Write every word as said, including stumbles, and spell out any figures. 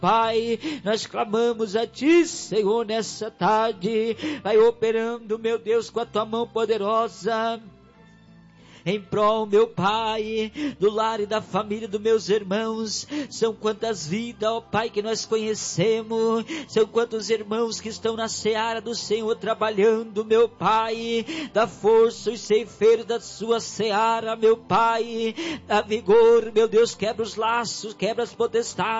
Pai, nós clamamos a Ti, Senhor, nessa tarde. Vai operando, meu Deus, com a Tua mão poderosa, em prol, meu Pai, do lar e da família dos meus irmãos. São quantas vidas, ó Pai, que nós conhecemos, são quantos irmãos que estão na seara do Senhor trabalhando, meu Pai. Dá força os ceifeiros da sua seara, meu Pai, dá vigor, meu Deus, quebra os laços, quebra as potestades,